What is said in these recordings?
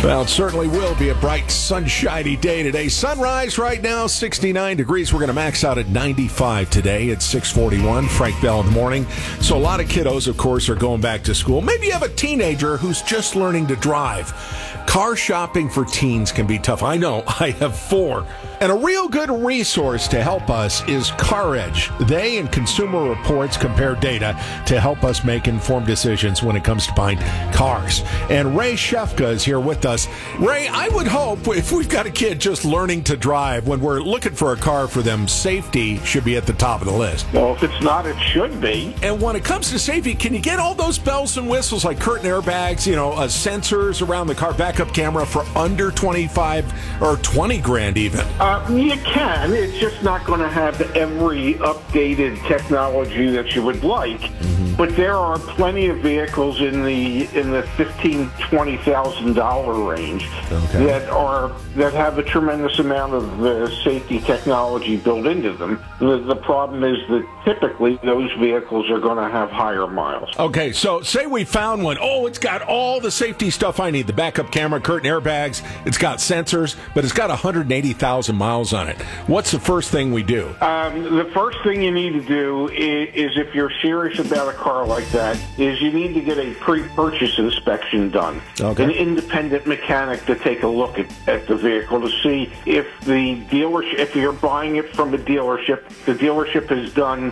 Well, it certainly will be a bright, sunshiny day today. Sunrise right now, 69 degrees. We're going to max out at 95 today at 6:41. Frank Bell in the morning. So a lot of kiddos, of course, are going back to school. Maybe you have a teenager who's just learning to drive. Car shopping for teens can be tough. I know. I have 4. And a real good resource to help us is CarEdge. They and Consumer Reports compare data to help us make informed decisions when it comes to buying cars. And Ray Shefka is here with us. Ray, I would hope if we've got a kid just learning to drive, when we're looking for a car for them, safety should be at the top of the list. Well, if it's not, it should be. And when it comes to safety, can you get all those bells and whistles like curtain airbags, sensors around the car, backup camera for under 25 or 20 grand even? You can. It's just not going to have every updated technology that you would like. Mm-hmm. But there are plenty of vehicles in the $15,000-$20,000 range that have a tremendous amount of safety technology built into them. The problem is that typically those vehicles are going to have higher miles. Okay, so say we found one. Oh, it's got all the safety stuff I need. The backup camera, curtain airbags. It's got sensors, but it's got 180,000 miles on it. What's the first thing we do? The first thing you need to do is if you're serious about a car like that, is you need to get a pre-purchase inspection done. Okay. An independent mechanic to take a look at the vehicle to see if the dealership, if you're buying it from a dealership, the dealership has done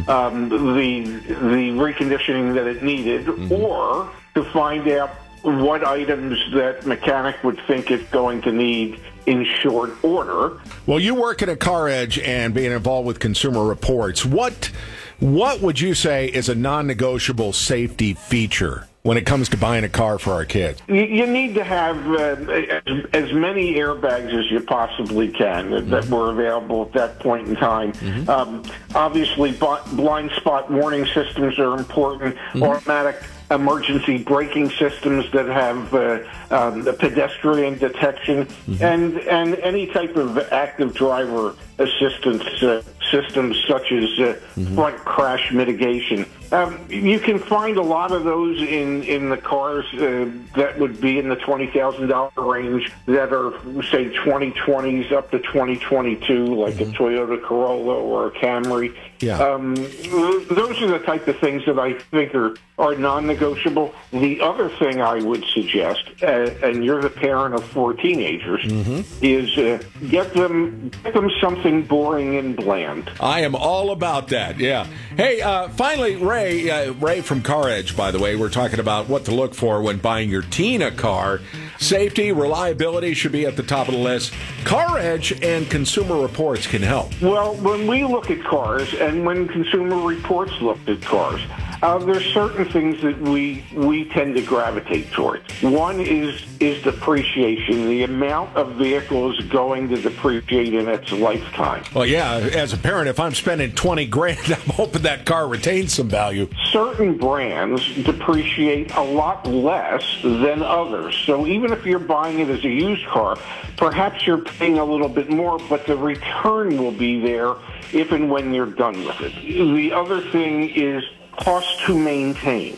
the reconditioning that it needed, or to find out what items that mechanic would think it's going to need in short order. Well, you work at a CarEdge and being involved with Consumer Reports, what would you say is a non-negotiable safety feature when it comes to buying a car for our kids? You need to have as many airbags as you possibly can that were available at that point in time. Obviously, blind spot warning systems are important. Automatic emergency braking systems that have the pedestrian detection and any type of active driver assistance systems such as front crash mitigation. You can find a lot of those in the cars that would be in the $20,000 range that are, say, 2020s up to 2022, like a Toyota Corolla or a Camry. Yeah. Those are the type of things that I think are non-negotiable. The other thing I would suggest, and you're the parent of 4 teenagers, is get them something boring and bland. I am all about that, yeah. Hey, finally, Ray from CarEdge, by the way, we're talking about what to look for when buying your teen a car. Safety, reliability should be at the top of the list. CarEdge and Consumer Reports can help. Well, when we look at cars and when Consumer Reports looked at cars, there's certain things that we tend to gravitate towards. One is depreciation, the amount of vehicles going to depreciate in its lifetime. Well, yeah, as a parent, if I'm spending 20 grand, I'm hoping that car retains some value. Certain brands depreciate a lot less than others. So even if you're buying it as a used car, perhaps you're paying a little bit more, but the return will be there if and when you're done with it. The other thing is cost to maintain.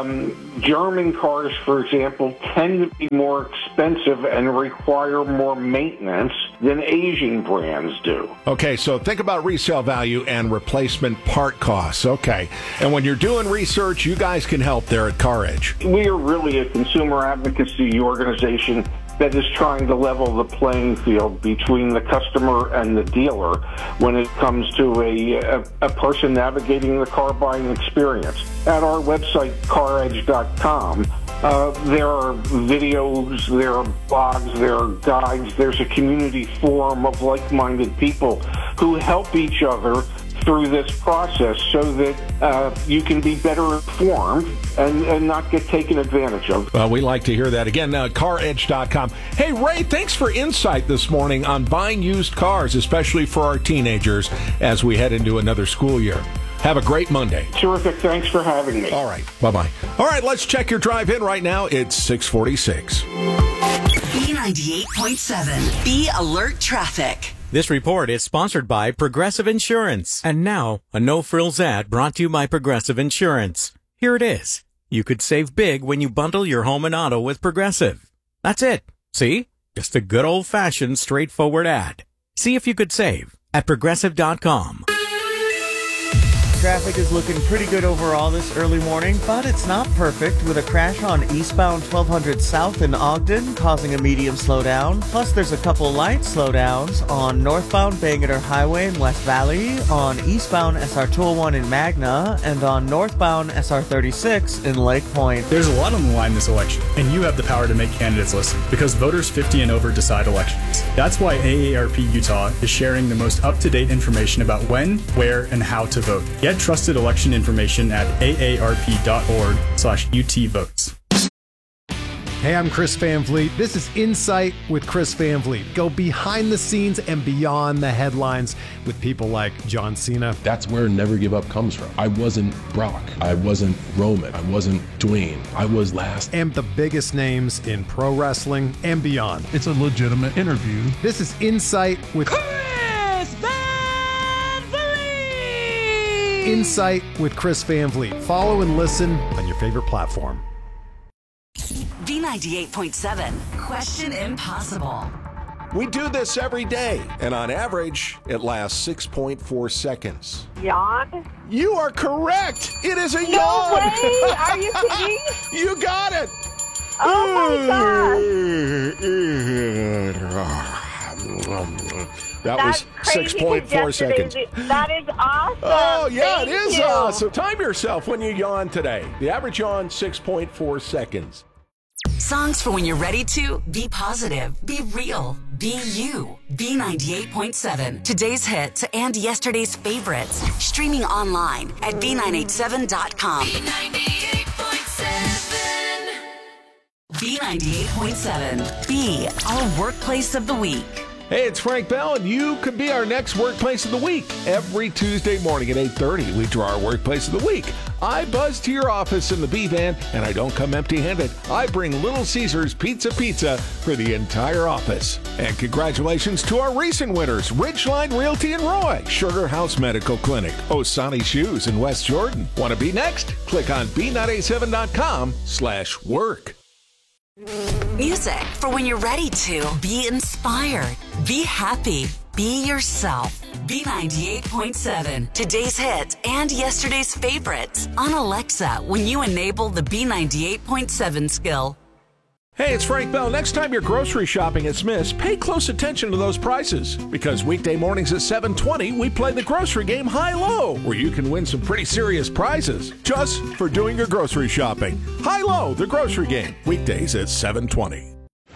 German cars, for example, tend to be more expensive and require more maintenance than Asian brands do. Okay, so think about resale value and replacement part costs. Okay, and when you're doing research, you guys can help there at CarEdge. We are really a consumer advocacy organization that is trying to level the playing field between the customer and the dealer when it comes to a person navigating the car buying experience. At our website, caredge.com, there are videos, there are blogs, there are guides, there's a community forum of like-minded people who help each other through this process so that you can be better informed and not get taken advantage of. Well, we like to hear that. Again, caredge.com. Hey, Ray, thanks for insight this morning on buying used cars, especially for our teenagers as we head into another school year. Have a great Monday. Terrific. Thanks for having me. All right. Bye-bye. All right, let's check your drive-in right now. It's 6:46. B98.7. Be alert traffic. This report is sponsored by Progressive Insurance. And now, a no-frills ad brought to you by Progressive Insurance. Here it is. You could save big when you bundle your home and auto with Progressive. That's it. See? Just a good old-fashioned, straightforward ad. See if you could save at Progressive.com. Traffic is looking pretty good overall this early morning, but it's not perfect with a crash on eastbound 1200 South in Ogden, causing a medium slowdown. Plus, there's a couple light slowdowns on northbound Bangerter Highway in West Valley, on eastbound SR 201 in Magna, and on northbound SR 36 in Lake Point. There's a lot on the line this election, and you have the power to make candidates listen, because voters 50 and over decide elections. That's why AARP Utah is sharing the most up-to-date information about when, where, and how to vote. Get trusted election information at aarp.org/UTvotes. Hey, I'm Chris Van Vliet. This is Insight with Chris Van Vliet. Go behind the scenes and beyond the headlines with people like John Cena. That's where Never Give Up comes from. I wasn't Brock. I wasn't Roman. I wasn't Dwayne. I was last. And the biggest names in pro wrestling and beyond. It's a legitimate interview. This is Insight with Chris Van Vliet! Insight with Chris Van Vliet. Follow and listen on your favorite platform. B98.7, Question Impossible. We do this every day, and on average, it lasts 6.4 seconds. Yawn? You are correct. It is a yawn. No way! Are you kidding? You got it. Oh my God. That was 6.4 seconds. That is awesome. Oh, yeah, Thank it is you. awesome. Time yourself when you yawn today. The average yawn, 6.4 seconds. Songs for when you're ready to be positive, be real, be you. B98.7, today's hits and yesterday's favorites. Streaming online at B987.com. B98.7. B98.7, be our workplace of the week. Hey, it's Frank Bell, and you could be our next Workplace of the Week. Every Tuesday morning at 8:30, we draw our Workplace of the Week. I buzz to your office in the B-Van, and I don't come empty-handed. I bring Little Caesars Pizza for the entire office. And congratulations to our recent winners, Ridgeline Realty in Roy, Sugar House Medical Clinic, Osani Shoes in West Jordan. Want to be next? Click on B987.com/work. Music for when you're ready to be inspired, be happy, be yourself. B98.7, today's hits and yesterday's favorites on Alexa when you enable the B98.7 skill. Hey, it's Frank Bell. Next time you're grocery shopping at Smith's, pay close attention to those prices. Because weekday mornings at 7:20, we play the grocery game High-Low, where you can win some pretty serious prizes just for doing your grocery shopping. High-Low, the grocery game, weekdays at 7:20.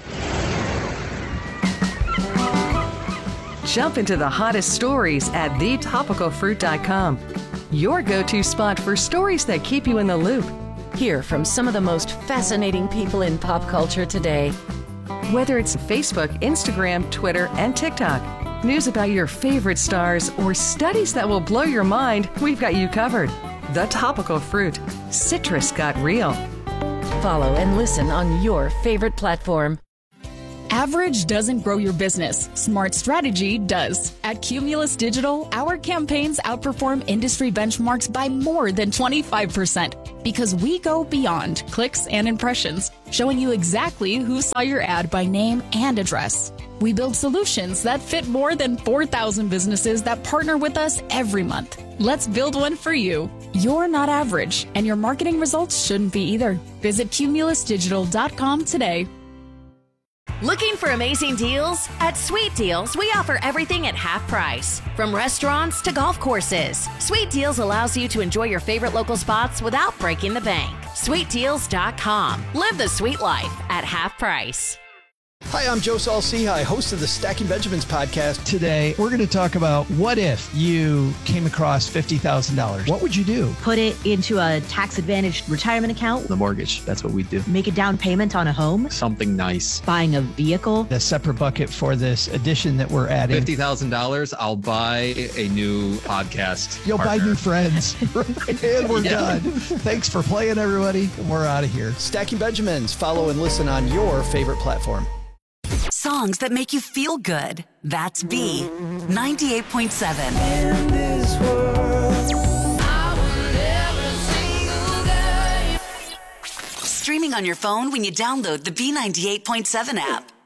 Jump into the hottest stories at thetopicalfruit.com. Your go-to spot for stories that keep you in the loop. Hear from some of the most fascinating people in pop culture today. Whether it's Facebook, Instagram, Twitter, and TikTok, news about your favorite stars, or studies that will blow your mind, we've got you covered. The Topical Fruit. Citrus got real. Follow and listen on your favorite platform. Average doesn't grow your business. Smart strategy does. At Cumulus Digital, our campaigns outperform industry benchmarks by more than 25% because we go beyond clicks and impressions, showing you exactly who saw your ad by name and address. We build solutions that fit more than 4,000 businesses that partner with us every month. Let's build one for you. You're not average, and your marketing results shouldn't be either. Visit cumulusdigital.com today. Looking for amazing deals? At Sweet Deals, we offer everything at half price. From restaurants to golf courses, Sweet Deals allows you to enjoy your favorite local spots without breaking the bank. SweetDeals.com. Live the sweet life at half price. Hi, I'm Joe Saul-Sehy, host of the Stacking Benjamins podcast. Today, we're going to talk about what if you came across $50,000? What would you do? Put it into a tax-advantaged retirement account. The mortgage, that's what we do. Make a down payment on a home. Something nice. Buying a vehicle. A separate bucket for this addition that we're adding. $50,000, I'll buy a new podcast You'll partner. buy new friends. And we're done. Thanks for playing, everybody. We're out of here. Stacking Benjamins. Follow and listen on your favorite platform. Songs that make you feel good. That's B98.7. In this world, I will Streaming on your phone when you download the B98.7 app.